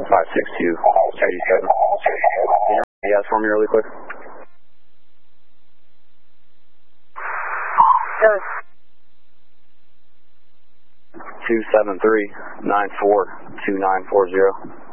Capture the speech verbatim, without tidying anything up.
five six two, eighty-seven. Yes, for me really quick. Yes. two seven three, nine four two nine four zero.